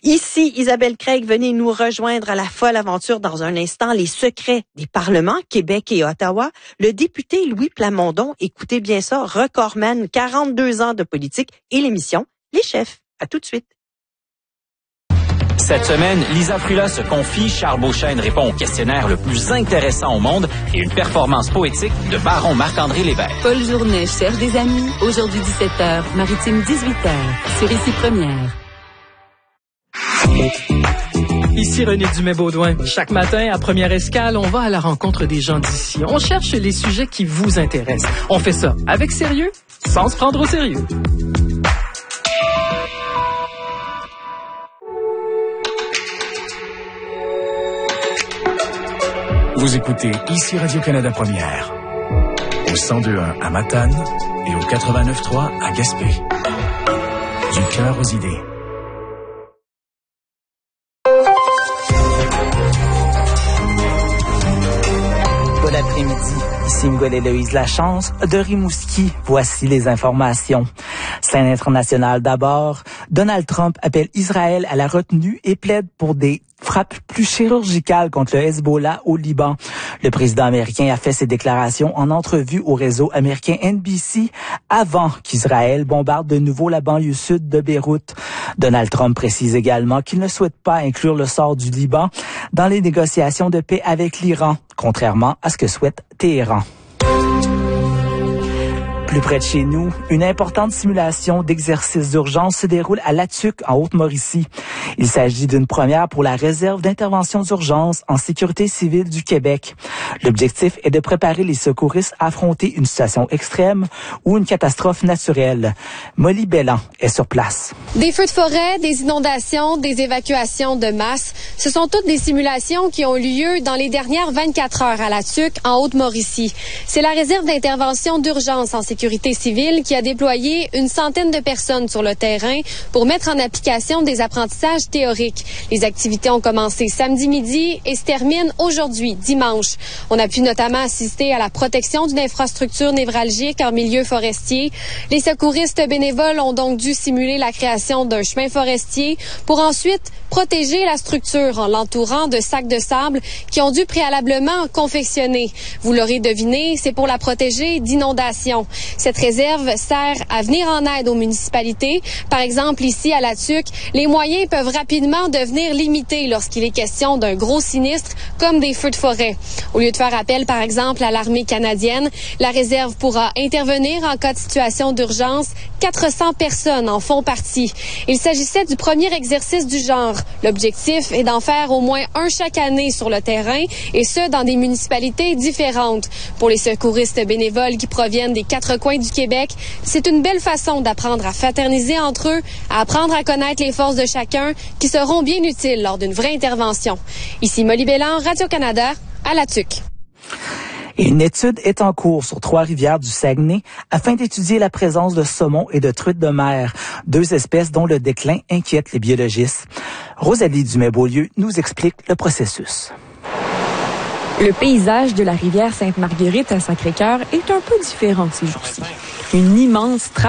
Ici, Isabelle Craig, venez nous rejoindre à la folle aventure dans un instant, les secrets des parlements Québec et Ottawa. Le député Louis Plamondon, écoutez bien ça, recordman, 42 ans de politique et l'émission Les Chefs. À tout de suite. Cette semaine, Lisa Frula se confie, Charles Beauchesne répond au questionnaire le plus intéressant au monde et une performance poétique de baron Marc-André Lévesque. Paul Journet cherche des amis. Aujourd'hui 17h, Maritime 18h, sur Ici Première. Ici René Dumais-Baudouin. Chaque matin, à Première Escale, on va à la rencontre des gens d'ici. On cherche les sujets qui vous intéressent. On fait ça avec sérieux, sans se prendre au sérieux. Vous écoutez Ici Radio-Canada Première, au 102.1 à Matane et au 89.3 à Gaspé. Du cœur aux idées. Bon après-midi, ici Miguel Héloïse Lachance de Rimouski. Voici les informations. Scène internationale d'abord. Donald Trump appelle Israël à la retenue et plaide pour des frappes plus chirurgicales contre le Hezbollah au Liban. Le président américain a fait ses déclarations en entrevue au réseau américain NBC avant qu'Israël bombarde de nouveau la banlieue sud de Beyrouth. Donald Trump précise également qu'il ne souhaite pas inclure le sort du Liban dans les négociations de paix avec l'Iran, contrairement à ce que souhaite Téhéran. Plus près de chez nous, une importante simulation d'exercice d'urgence se déroule à Latuc, en Haute-Mauricie. Il s'agit d'une première pour la réserve d'intervention d'urgence en sécurité civile du Québec. L'objectif est de préparer les secouristes à affronter une situation extrême ou une catastrophe naturelle. Molly Bellan est sur place. Des feux de forêt, des inondations, des évacuations de masse, ce sont toutes des simulations qui ont eu lieu dans les dernières 24 heures à Latuc, en Haute-Mauricie. C'est la réserve d'intervention d'urgence en sécurité civile qui a déployé une centaine de personnes sur le terrain pour mettre en application des apprentissages théoriques. Les activités ont commencé samedi midi et se terminent aujourd'hui, dimanche. On a pu notamment assister à la protection d'une infrastructure névralgique en milieu forestier. Les secouristes bénévoles ont donc dû simuler la création d'un chemin forestier pour ensuite protéger la structure en l'entourant de sacs de sable qui ont dû préalablement confectionner. Vous l'aurez deviné, c'est pour la protéger d'inondations. Cette réserve sert à venir en aide aux municipalités. Par exemple, ici à Latuc, les moyens peuvent rapidement devenir limités lorsqu'il est question d'un gros sinistre comme des feux de forêt. Au lieu de faire appel, par exemple, à l'armée canadienne, la réserve pourra intervenir en cas de situation d'urgence. 400 personnes en font partie. Il s'agissait du premier exercice du genre. L'objectif est d'en faire au moins un chaque année sur le terrain, et ce, dans des municipalités différentes. Pour les secouristes bénévoles qui proviennent des 4 coins du Québec, c'est une belle façon d'apprendre à fraterniser entre eux, à apprendre à connaître les forces de chacun qui seront bien utiles lors d'une vraie intervention. Ici Molly Bellan, Radio-Canada, à Latuc. Une étude est en cours sur Trois-Rivières du Saguenay afin d'étudier la présence de saumon et de truites de mer, 2 espèces dont le déclin inquiète les biologistes. Rosalie Dumais-Beaulieu nous explique le processus. Le paysage de la rivière Sainte-Marguerite à Sacré-Cœur est un peu différent ces jours-ci. Une immense trappe